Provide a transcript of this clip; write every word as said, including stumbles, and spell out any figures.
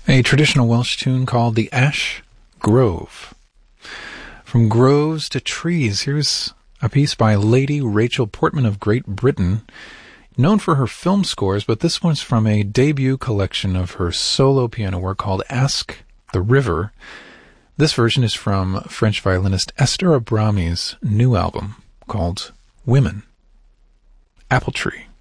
A traditional Welsh tune called the Ash Grove. From groves to trees, here's a piece by Lady Rachel Portman of Great Britain, known for her film scores, but this one's from a debut collection of her solo piano work called Ask the River. This version is from French violinist Esther Abrami's new album called Women. Apple Tree.